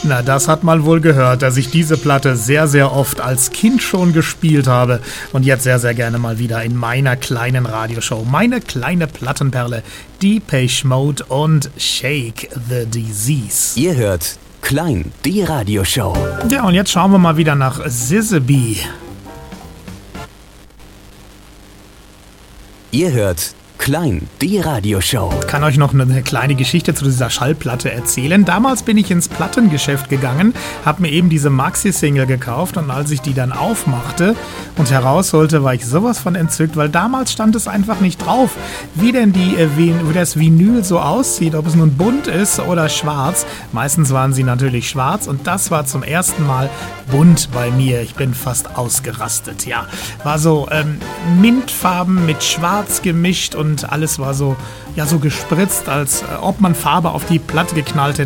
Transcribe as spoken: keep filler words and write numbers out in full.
Na, das hat man wohl gehört, dass ich diese Platte sehr, sehr oft als Kind schon gespielt habe und jetzt sehr, sehr gerne mal wieder in meiner kleinen Radioshow. Meine kleine Plattenperle, Depeche Mode und Shake the Disease. Ihr hört Klein, die Radioshow. Ja, und jetzt schauen wir mal wieder nach Sizzeby. Ihr hört Klein, die Radioshow. Ich kann euch noch eine kleine Geschichte zu dieser Schallplatte erzählen. Damals bin ich ins Plattengeschäft gegangen, habe mir eben diese Maxi-Single gekauft und als ich die dann aufmachte und herausholte, war ich sowas von entzückt, weil damals stand es einfach nicht drauf, wie denn die, äh, wie, wie das Vinyl so aussieht, ob es nun bunt ist oder schwarz. Meistens waren sie natürlich schwarz und das war zum ersten Mal bunt bei mir. Ich bin fast ausgerastet, ja. War so ähm, Mintfarben mit schwarz gemischt und alles war so, ja, so gespritzt, als äh, ob man Farbe auf die Platte geknallt hätte.